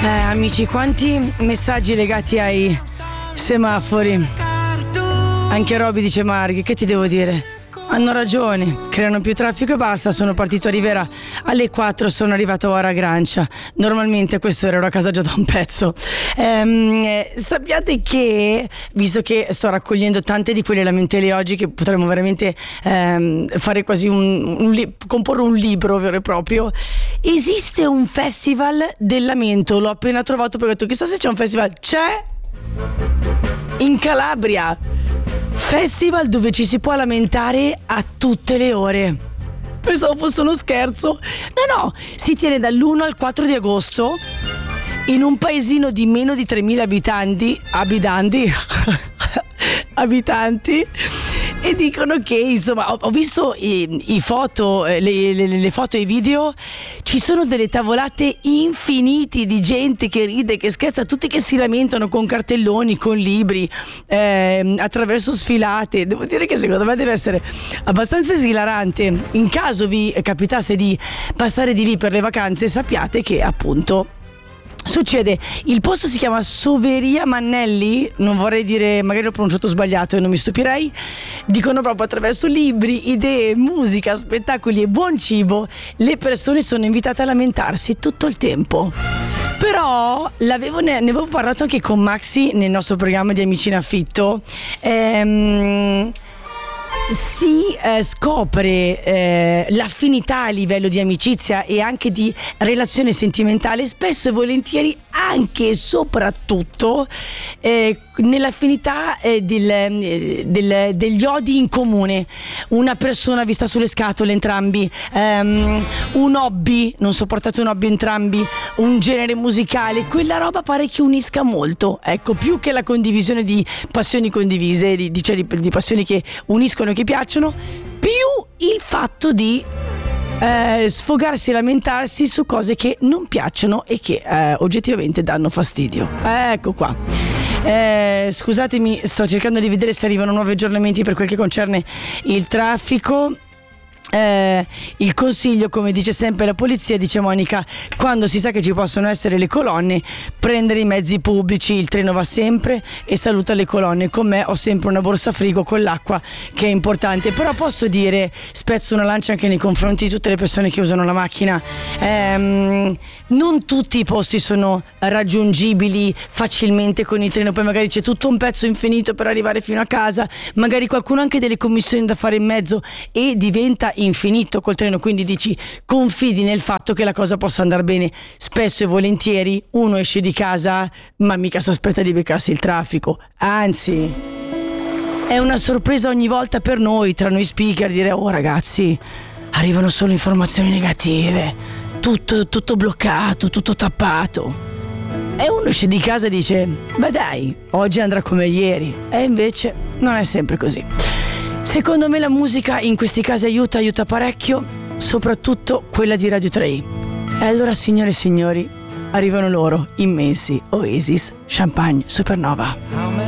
Amici, quanti messaggi legati ai semafori. Anche Roby dice: Marghi, che ti devo dire? Hanno ragione, creano più traffico e basta. Sono partito a Rivera alle 4, sono arrivato ora a Grancia. Normalmente questo ero a casa già da un pezzo. Sappiate che, visto che sto raccogliendo tante di quelle lamentele oggi, che potremmo veramente fare quasi comporre un libro vero e proprio, esiste un festival del lamento. L'ho appena trovato perché ho detto: chissà se c'è un festival. C'è in Calabria. Festival dove ci si può lamentare a tutte le ore. Pensavo fosse uno scherzo. No, si tiene dall'1 al 4 di agosto in un paesino di meno di 3.000 abitanti. E dicono che, insomma, ho visto i foto, le foto e i video. Ci sono delle tavolate infiniti di gente che ride, che scherza, tutti che si lamentano con cartelloni, con libri, attraverso sfilate. Devo dire che secondo me deve essere abbastanza esilarante. In caso vi capitasse di passare di lì per le vacanze, sappiate che appunto succede. Il posto si chiama Soveria Mannelli, non vorrei dire, magari l'ho pronunciato sbagliato e non mi stupirei. Dicono proprio attraverso libri, idee, musica, spettacoli e buon cibo le persone sono invitate a lamentarsi tutto il tempo. Però ne avevo parlato anche con Maxi nel nostro programma di Amici in Affitto. Si scopre l'affinità a livello di amicizia e anche di relazione sentimentale, spesso e volentieri anche e soprattutto nell'affinità degli odi in comune. Una persona vista sulle scatole entrambi, un hobby, non sopportate un hobby entrambi, un genere musicale, quella roba pare che unisca molto, ecco, più che la condivisione di passioni condivise, di passioni che uniscono, che piacciono, più il fatto di sfogarsi e lamentarsi su cose che non piacciono e che oggettivamente danno fastidio. Ecco qua. Scusatemi, sto cercando di vedere se arrivano nuovi aggiornamenti per quel che concerne il traffico. Il consiglio, come dice sempre la polizia, dice Monica, quando si sa che ci possono essere le colonne, prendere i mezzi pubblici. Il treno va sempre e saluta le colonne. Con me ho sempre una borsa frigo con l'acqua, che è importante. Però posso dire, spezzo una lancia anche nei confronti di tutte le persone che usano la macchina. Non tutti i posti sono raggiungibili facilmente con il treno, poi magari c'è tutto un pezzo infinito per arrivare fino a casa, magari qualcuno ha anche delle commissioni da fare in mezzo e diventa infinito col treno, quindi dici, confidi nel fatto che la cosa possa andare bene. Spesso e volentieri uno esce di casa ma mica si aspetta di beccarsi il traffico, anzi è una sorpresa ogni volta per noi, tra noi speaker, dire: oh ragazzi, arrivano solo informazioni negative, tutto bloccato, tutto tappato. E uno esce di casa e dice: beh dai, oggi andrà come ieri. E invece non è sempre così. Secondo me la musica in questi casi aiuta parecchio, soprattutto quella di Radio 3. E allora, signore e signori, arrivano loro, immensi, Oasis, Champagne, Supernova.